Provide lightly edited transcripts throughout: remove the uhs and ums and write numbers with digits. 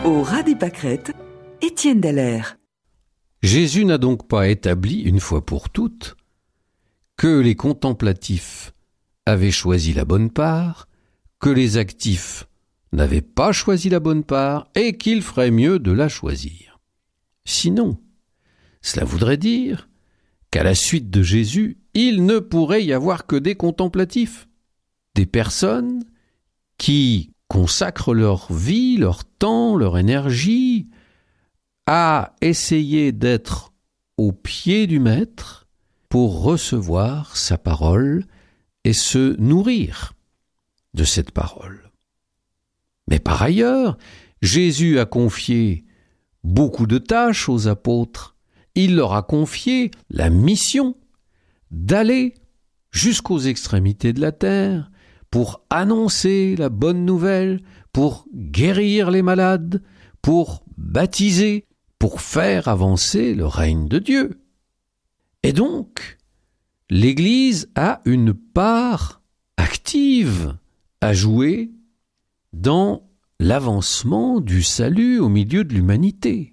Au ras des pâquerettes, Étienne Dallaire. Jésus n'a donc pas établi une fois pour toutes que les contemplatifs avaient choisi la bonne part, que les actifs n'avaient pas choisi la bonne part et qu'il ferait mieux de la choisir. Sinon, cela voudrait dire qu'à la suite de Jésus, il ne pourrait y avoir que des contemplatifs, des personnes qui consacrent leur vie, leur temps, leur énergie à essayer d'être au pied du Maître pour recevoir sa parole et se nourrir de cette parole. Mais par ailleurs, Jésus a confié beaucoup de tâches aux apôtres. Il leur a confié la mission d'aller jusqu'aux extrémités de la terre pour annoncer la bonne nouvelle, pour guérir les malades, pour baptiser, pour faire avancer le règne de Dieu. Et donc, l'Église a une part active à jouer dans l'avancement du salut au milieu de l'humanité.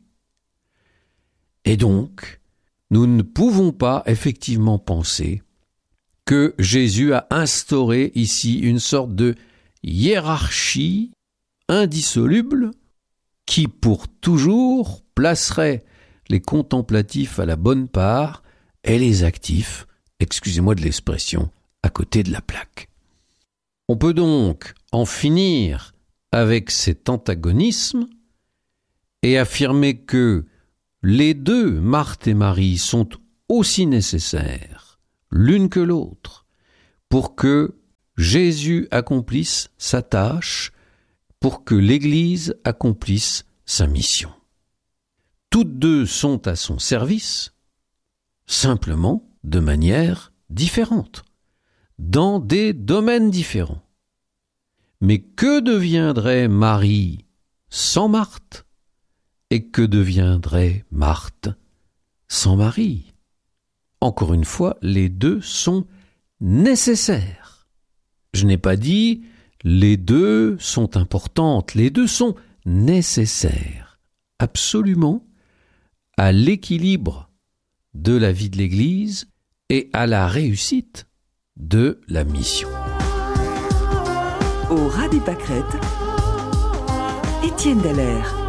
Et donc, nous ne pouvons pas effectivement penser que Jésus a instauré ici une sorte de hiérarchie indissoluble qui pour toujours placerait les contemplatifs à la bonne part et les actifs, excusez-moi de l'expression, à côté de la plaque. On peut donc en finir avec cet antagonisme et affirmer que les deux, Marthe et Marie, sont aussi nécessaires l'une que l'autre pour que Jésus accomplisse sa tâche, pour que l'Église accomplisse sa mission. Toutes deux sont à son service, simplement de manière différente, dans des domaines différents. Mais que deviendrait Marie sans Marthe et que deviendrait Marthe sans Marie? Encore une fois, les deux sont nécessaires. Je n'ai pas dit les deux sont importantes, les deux sont nécessaires, absolument, à l'équilibre de la vie de l'Église et à la réussite de la mission. Au ras des pâquerettes, Étienne Dallaire.